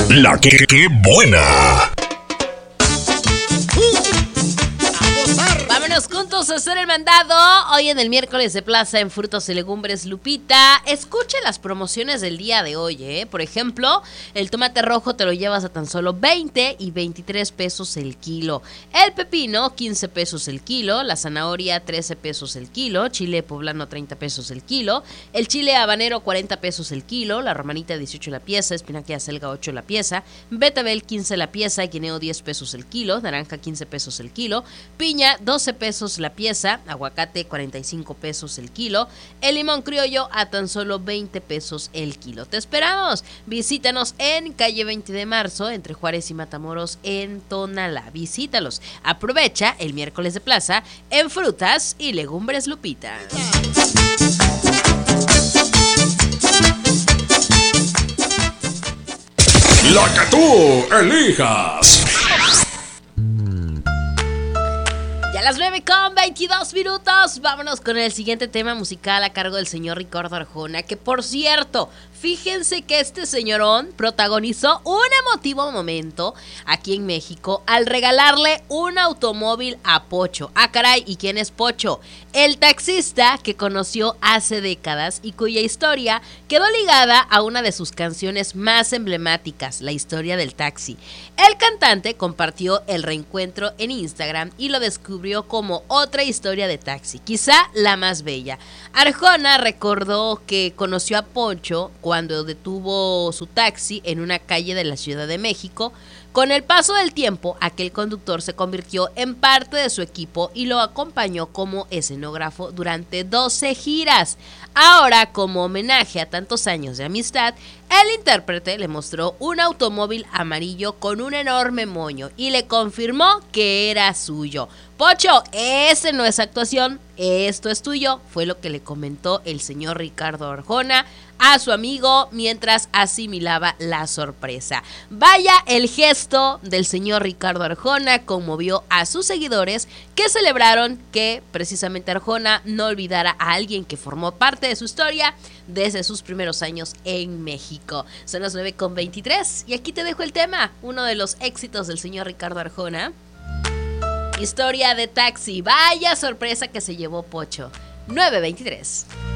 La que buena. Vámonos juntos a hacer el mandado. Hoy en el miércoles de plaza en frutas y legumbres Lupita. Escuche las promociones del día de hoy, Por ejemplo, el tomate rojo te lo llevas a tan solo 20 y 23 pesos el kilo. El pepino, 15 pesos el kilo. La zanahoria, 13 pesos el kilo. Chile poblano, 30 pesos el kilo. El chile habanero, 40 pesos el kilo. La romanita, 18 la pieza. Espinaca y acelga, 8 la pieza. Betabel, 15 la pieza. Guineo, 10 pesos el kilo. Naranja, 15 pesos el kilo. Piña, 12 pesos la pieza. Aguacate, 45 pesos el kilo. El limón criollo a tan solo 20 pesos el kilo. Te esperamos. Visítanos en calle 20 de marzo, entre Juárez y Matamoros, en Tonalá. Visítalos. Aprovecha el miércoles de plaza en frutas y legumbres Lupita. La que tú elijas. Ya las 9:22. Vámonos con el siguiente tema musical a cargo del señor Ricardo Arjona, que por cierto, fíjense que este señorón protagonizó un emotivo momento aquí en México al regalarle un automóvil a Pocho. Ah, caray, ¿y quién es Pocho? El taxista que conoció hace décadas y cuya historia quedó ligada a una de sus canciones más emblemáticas, la historia del taxi. El cantante compartió el reencuentro en Instagram y lo descubrió como otra historia de taxi, quizá la más bella. Arjona recordó que conoció a Pocho cuando detuvo su taxi en una calle de la Ciudad de México. Con el paso del tiempo, aquel conductor se convirtió en parte de su equipo y lo acompañó como escenógrafo durante 12 giras. Ahora, como homenaje a tantos años de amistad, el intérprete le mostró un automóvil amarillo con un enorme moño y le confirmó que era suyo. Pocho, ese no es actuación, esto es tuyo, fue lo que le comentó el señor Ricardo Arjona a su amigo mientras asimilaba la sorpresa. Vaya, el gesto del señor Ricardo Arjona conmovió a sus seguidores, que celebraron que precisamente Arjona no olvidara a alguien que formó parte de su historia desde sus primeros años en México. Son las 9:23 y aquí te dejo el tema, uno de los éxitos del señor Ricardo Arjona. Historia de taxi, vaya sorpresa que se llevó Pocho. 9:23.